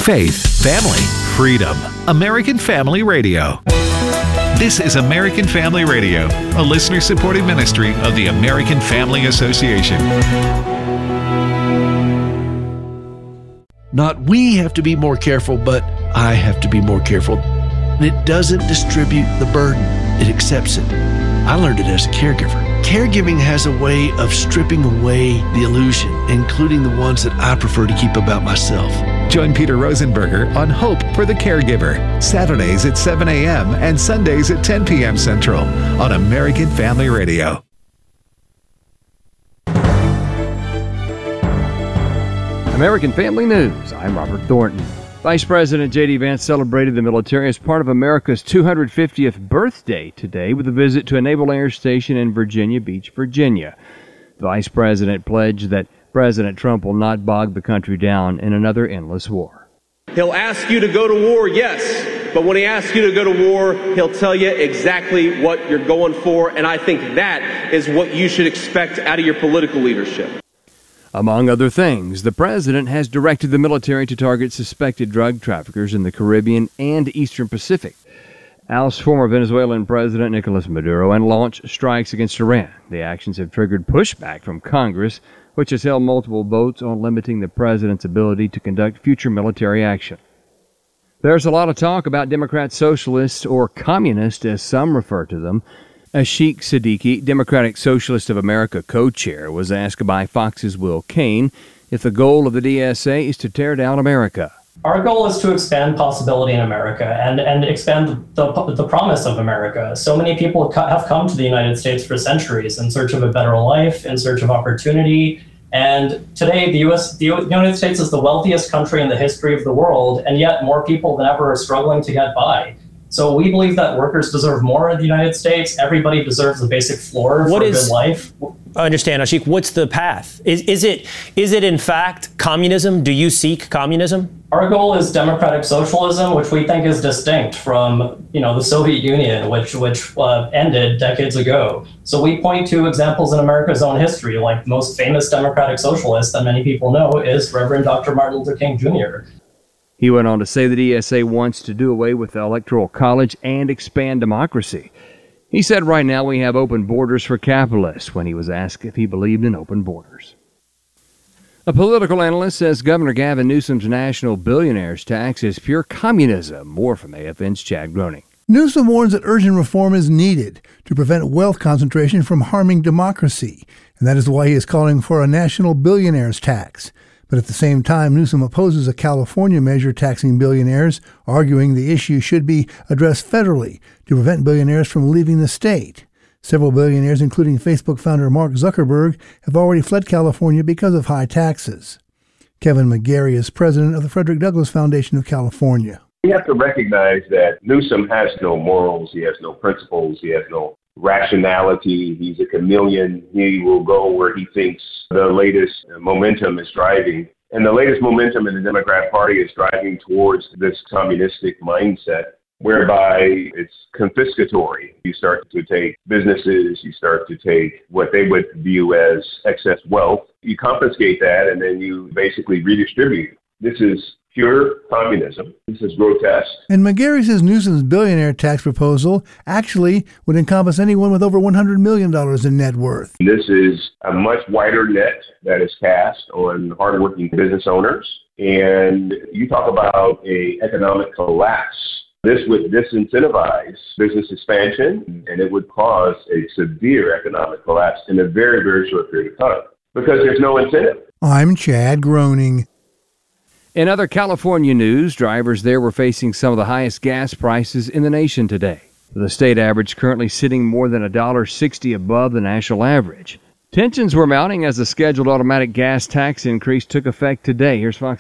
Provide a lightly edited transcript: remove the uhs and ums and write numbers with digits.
Faith, family, freedom. American Family Radio. This is American Family Radio, a listener-supported ministry of the American Family Association. Not we have to be more careful, but I have to be more careful. It doesn't distribute the burden. It accepts it. I learned it as a caregiver. Caregiving has a way of stripping away the illusion, including the ones that I prefer to keep about myself. Join Peter Rosenberger on Hope for the Caregiver, Saturdays at 7 a.m. and Sundays at 10 p.m. Central on American Family Radio. American Family News. I'm Robert Thornton. Vice President J.D. Vance celebrated the military as part of America's 250th birthday today with a visit to a Naval Air Station in Virginia Beach, Virginia. The Vice President pledged that President Trump will not bog the country down in another endless war. He'll ask you to go to war, yes, but when he asks you to go to war, he'll tell you exactly what you're going for, and I think that is what you should expect out of your political leadership. Among other things, the president has directed the military to target suspected drug traffickers in the Caribbean and Eastern Pacific, oust former Venezuelan President Nicolas Maduro, and launch strikes against Iran. The actions have triggered pushback from Congress, which has held multiple votes on limiting the president's ability to conduct future military action. There's a lot of talk about Democrat socialists, or communists as some refer to them. Ashik Siddiqui, Democratic Socialist of America co-chair, was asked by Fox's Will Cain if the goal of the DSA is to tear down America. Our goal is to expand possibility in America and expand the promise of America. So many people have come to the United States for centuries in search of a better life, in search of opportunity. And today, the United States is the wealthiest country in the history of the world, and yet more people than ever are struggling to get by. So we believe that workers deserve more in the United States. Everybody deserves a basic floor for a good life. I understand, Ashik. What's the path? Is it in fact communism? Do you seek communism? Our goal is democratic socialism, which we think is distinct from, the Soviet Union, which ended decades ago. So we point to examples in America's own history, like the most famous democratic socialist that many people know is Reverend Dr. Martin Luther King Jr. He went on to say the DSA wants to do away with the Electoral College and expand democracy. He said right now we have open borders for capitalists when he was asked if he believed in open borders. A political analyst says Governor Gavin Newsom's national billionaires tax is pure communism. More from AFN's Chad Groening. Newsom warns that urgent reform is needed to prevent wealth concentration from harming democracy, and that is why he is calling for a national billionaires tax. But at the same time, Newsom opposes a California measure taxing billionaires, arguing the issue should be addressed federally to prevent billionaires from leaving the state. Several billionaires, including Facebook founder Mark Zuckerberg, have already fled California because of high taxes. Kevin McGarry is president of the Frederick Douglass Foundation of California. We have to recognize that Newsom has no morals, he has no principles, he has no rationality. He's a chameleon. He will go where he thinks the latest momentum is driving. And the latest momentum in the Democrat Party is driving towards this communistic mindset, whereby it's confiscatory. You start to take businesses, you start to take what they would view as excess wealth. You confiscate that, and then you basically redistribute. This is pure communism. This is grotesque. And McGarry says Newsom's billionaire tax proposal actually would encompass anyone with over $100 million in net worth. This is a much wider net that is cast on hardworking business owners. And you talk about an economic collapse. This would disincentivize business expansion, and it would cause a severe economic collapse in a very, very short period of time because there's no incentive. I'm Chad Groening. In other California news, drivers there were facing some of the highest gas prices in the nation today. The state average currently sitting more than $1.60 above the national average. Tensions were mounting as the scheduled automatic gas tax increase took effect today. Here's Fox